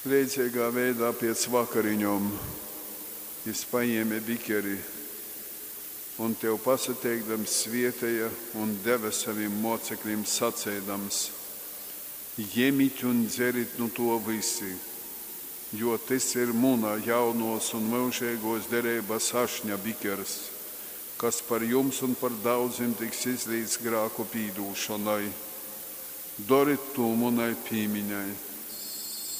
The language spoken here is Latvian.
Priecīgā veidā pēc vakariņom es paņēmu bikeri un tev pasateikdams svietēja un deva saviem mocekļiem sacēdams: Ņemiet un dzerit no to visi, jo tas ir mūna jaunos un mūžīgos derības ašņa bikers, kas par jums un par daudziem tiks izlīdz grāku pīdūšanai. Dariet to munai pīmiņai.